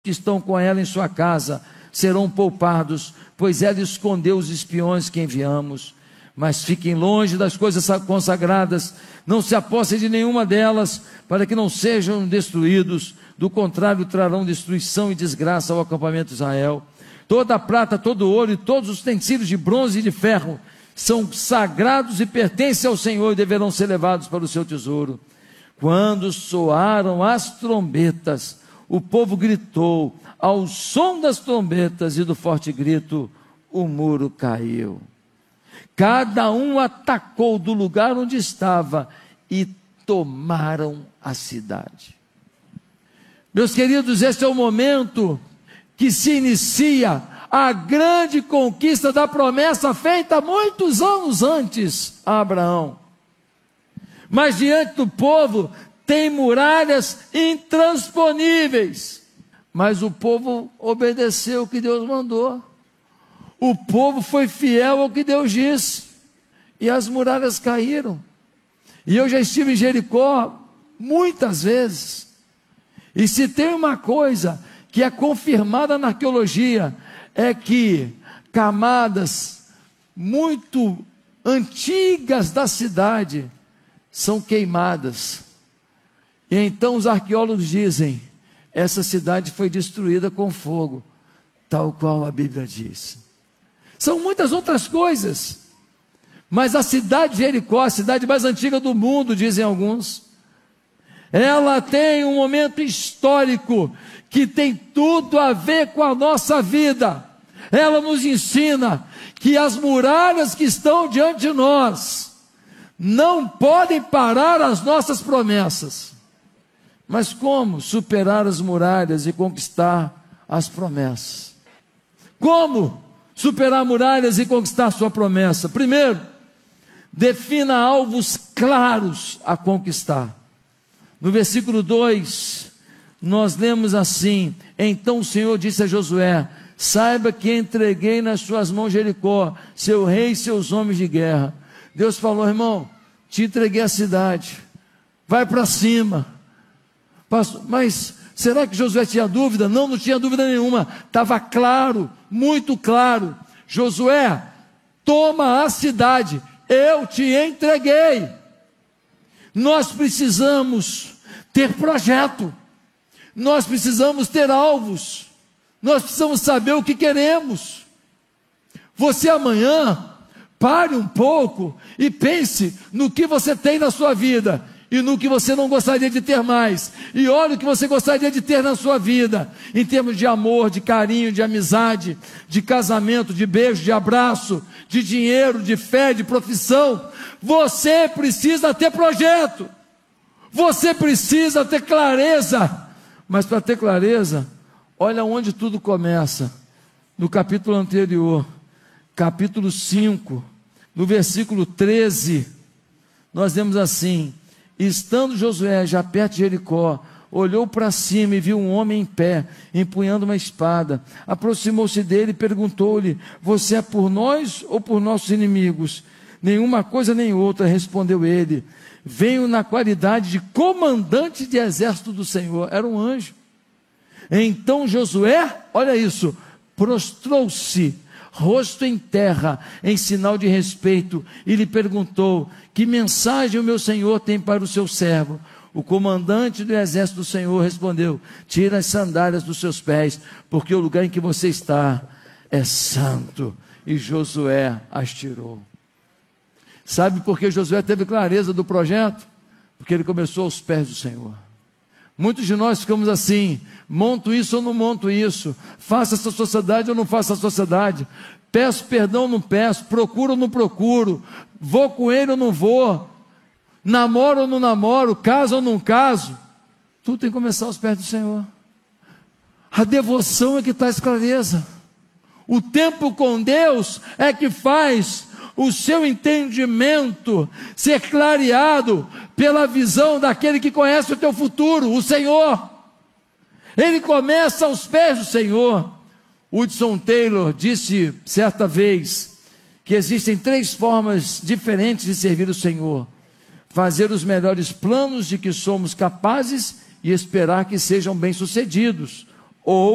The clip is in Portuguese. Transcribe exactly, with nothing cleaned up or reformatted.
que estão com ela em sua casa serão poupados, pois ela escondeu os espiões que enviamos. Mas fiquem longe das coisas consagradas, não se apossem de nenhuma delas, para que não sejam destruídos, do contrário trarão destruição e desgraça ao acampamento de Israel. Toda a prata, todo o ouro e todos os utensílios de bronze e de ferro são sagrados e pertencem ao Senhor e deverão ser levados para o seu tesouro. Quando soaram as trombetas, o povo gritou, ao som das trombetas e do forte grito, o muro caiu. Cada um atacou do lugar onde estava e tomaram a cidade. Meus queridos, este é o momento que se inicia a grande conquista da promessa feita muitos anos antes a Abraão. Mas diante do povo tem muralhas intransponíveis. Mas o povo obedeceu o que Deus mandou. O povo foi fiel ao que Deus disse. E as muralhas caíram. E eu já estive em Jericó muitas vezes. E se tem uma coisa que é confirmada na arqueologia, é que camadas muito antigas da cidade são queimadas. E então os arqueólogos dizem, essa cidade foi destruída com fogo, tal qual a Bíblia diz. São muitas outras coisas, mas a cidade de Jericó, a cidade mais antiga do mundo, dizem alguns, ela tem um momento histórico que tem tudo a ver com a nossa vida. Ela nos ensina que as muralhas que estão diante de nós não podem parar as nossas promessas. Mas como superar as muralhas e conquistar as promessas? Como superar muralhas e conquistar sua promessa? Primeiro, defina alvos claros a conquistar. No versículo dois, nós lemos assim: então o Senhor disse a Josué, saiba que entreguei nas suas mãos Jericó, seu rei e seus homens de guerra. Deus falou, irmão, te entreguei a cidade, vai para cima. Mas será que Josué tinha dúvida? Não, não tinha dúvida nenhuma, estava claro, muito claro. Josué, toma a cidade, eu te entreguei. Nós precisamos ter projeto, nós precisamos ter alvos, nós precisamos saber o que queremos. Você amanhã, pare um pouco e pense no que você tem na sua vida e no que você não gostaria de ter mais, e olha o que você gostaria de ter na sua vida, em termos de amor, de carinho, de amizade, de casamento, de beijo, de abraço, de dinheiro, de fé, de profissão. Você precisa ter projeto, você precisa ter clareza, mas para ter clareza, olha onde tudo começa, no capítulo anterior, capítulo cinco, no versículo treze, nós vemos assim: estando Josué já perto de Jericó, olhou para cima e viu um homem em pé, empunhando uma espada. Aproximou-se dele e perguntou-lhe, você é por nós ou por nossos inimigos? Nenhuma coisa nem outra, respondeu ele, venho na qualidade de comandante de exército do Senhor. Era um anjo. Então Josué, olha isso, prostrou-se, rosto em terra, em sinal de respeito, e lhe perguntou, que mensagem o meu Senhor tem para o seu servo? O comandante do exército do Senhor respondeu, tira as sandálias dos seus pés, porque o lugar em que você está é santo. E Josué as tirou. Sabe por que Josué teve clareza do projeto? Porque ele começou aos pés do Senhor. Muitos de nós ficamos assim, monto isso ou não monto isso, faço essa sociedade ou não faço a sociedade, peço perdão ou não peço, procuro ou não procuro, vou com ele ou não vou, namoro ou não namoro, caso ou não caso. Tudo tem que começar aos pés do Senhor. A devoção é que traz clareza. O tempo com Deus é que faz o seu entendimento ser clareado pela visão daquele que conhece o teu futuro, o Senhor. Ele começa aos pés do Senhor. Hudson Taylor disse certa vez que existem três formas diferentes de servir o Senhor: fazer os melhores planos de que somos capazes e esperar que sejam bem-sucedidos, ou